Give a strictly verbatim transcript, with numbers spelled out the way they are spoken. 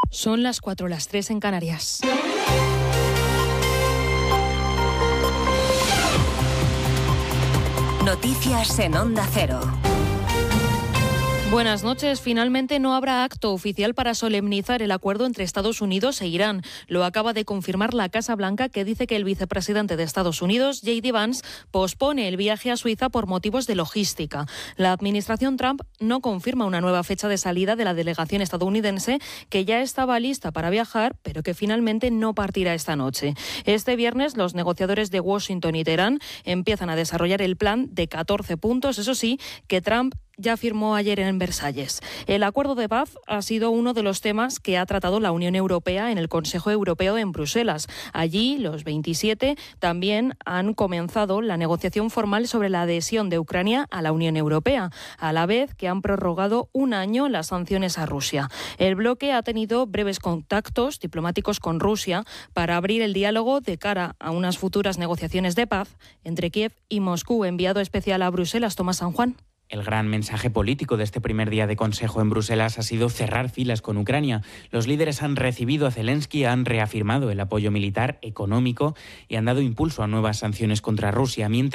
Son las cuatro, las tres en Canarias. Noticias en Onda Cero. Buenas noches. Finalmente no habrá acto oficial para solemnizar el acuerdo entre Estados Unidos e Irán. Lo acaba de confirmar la Casa Blanca, que dice que el vicepresidente de Estados Unidos, J D Vance, pospone el viaje a Suiza por motivos de logística. La administración Trump no confirma una nueva fecha de salida de la delegación estadounidense, que ya estaba lista para viajar, pero que finalmente no partirá esta noche. Este viernes, los negociadores de Washington y Teherán empiezan a desarrollar el plan de catorce puntos, eso sí, que Trump ya firmó ayer en Versalles. El acuerdo de paz ha sido uno de los temas que ha tratado la Unión Europea en el Consejo Europeo en Bruselas. Allí, los veintisiete también han comenzado la negociación formal sobre la adhesión de Ucrania a la Unión Europea, a la vez que han prorrogado un año las sanciones a Rusia. El bloque ha tenido breves contactos diplomáticos con Rusia para abrir el diálogo de cara a unas futuras negociaciones de paz entre Kiev y Moscú. Enviado especial a Bruselas, Tomás San Juan. El gran mensaje político de este primer día de Consejo en Bruselas ha sido cerrar filas con Ucrania. Los líderes han recibido a Zelensky, han reafirmado el apoyo militar, económico y han dado impulso a nuevas sanciones contra Rusia, mientras